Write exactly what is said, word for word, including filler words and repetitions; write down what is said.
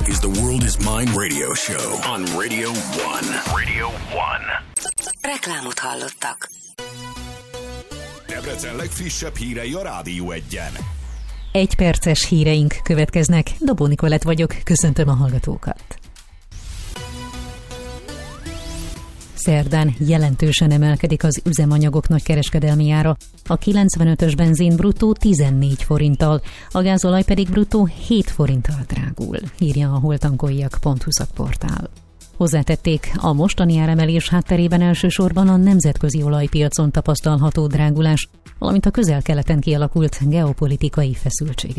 is the World is Mine radio show on Radio One. Radio One. Reklámot hallottak. Debrecen legfrissebb hírei a Rádió Egyen. Egy perces híreink következnek. Dobó Nikolett vagyok, köszöntöm a hallgatókat. Szerdán jelentősen emelkedik az üzemanyagok nagykereskedelmi ára. A kilencvenötös benzin bruttó tizennégy forinttal, a gázolaj pedig bruttó hét forinttal drágul, írja a holtankoljak pont hu szakportál. Hozzátették, a mostani áremelés hátterében elsősorban a nemzetközi olajpiacon tapasztalható drágulás, valamint a közel-keleten kialakult geopolitikai feszültségek